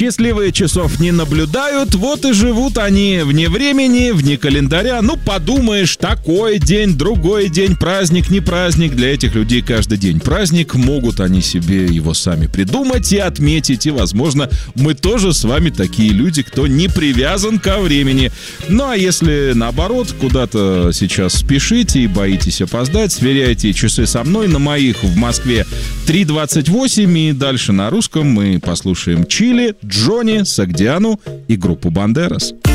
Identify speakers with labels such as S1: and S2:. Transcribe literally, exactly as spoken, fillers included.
S1: Счастливые часов не наблюдают, вот и живут они вне времени, вне календаря. Ну, подумаешь, такой день, другой день, праздник, не праздник. Для этих людей каждый день праздник. Могут они себе его сами придумать и отметить. И, возможно, мы тоже с вами такие люди, кто не привязан ко времени. Ну, а если, наоборот, куда-то сейчас спешите и боитесь опоздать, сверяйте часы со мной. На моих в Москве три двадцать восемь, и дальше на русском мы послушаем Чили, Джонни, Согдиану и группу Бандерас.